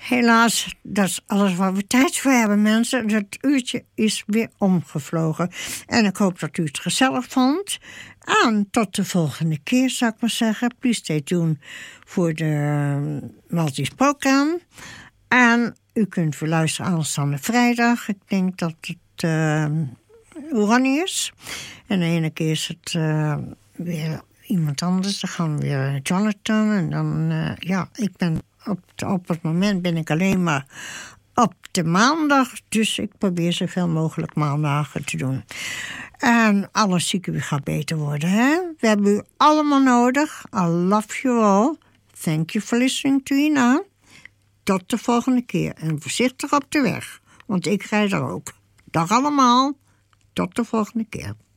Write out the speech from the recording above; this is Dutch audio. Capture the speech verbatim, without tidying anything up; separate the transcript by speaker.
Speaker 1: Helaas, dat is alles waar we tijd voor hebben, mensen. Het uurtje is weer omgevlogen. En ik hoop dat u het gezellig vond. En tot de volgende keer, zou ik maar zeggen. Please stay tuned voor de Maltese program. En u kunt weer luisteren aanstaande vrijdag. Ik denk dat het uh, Ronnie is. En de ene keer is het uh, weer iemand anders. Dan gaan we weer Jonathan. En dan, uh, ja, ik ben op, de, op het moment ben ik alleen maar op de maandag. Dus ik probeer zoveel mogelijk maandagen te doen. En alle zieken gaat beter worden, hè? We hebben u allemaal nodig. I love you all. Thank you for listening to Ina. Tot de volgende keer. En voorzichtig op de weg. Want ik rijd er ook. Dag allemaal. Tot de volgende keer.